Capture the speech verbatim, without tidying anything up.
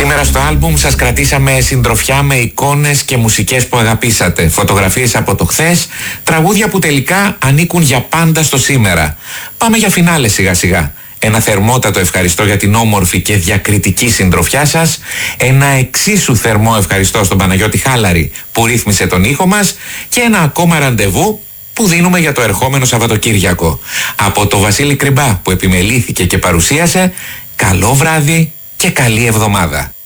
Σήμερα στο άλμπουμ σας κρατήσαμε συντροφιά με εικόνες και μουσικές που αγαπήσατε, φωτογραφίες από το χθες, τραγούδια που τελικά ανήκουν για πάντα στο σήμερα. Πάμε για φινάλε σιγά σιγά. Ένα θερμότατο ευχαριστώ για την όμορφη και διακριτική συντροφιά σας. Ένα εξίσου θερμό ευχαριστώ στον Παναγιώτη Χάλαρη που ρύθμισε τον ήχο μας. Και ένα ακόμα ραντεβού που δίνουμε για το ερχόμενο Σαββατοκύριακο. Από το Βασίλη Κρυμπά που επιμελήθηκε και παρουσίασε, καλό βράδυ και καλή εβδομάδα.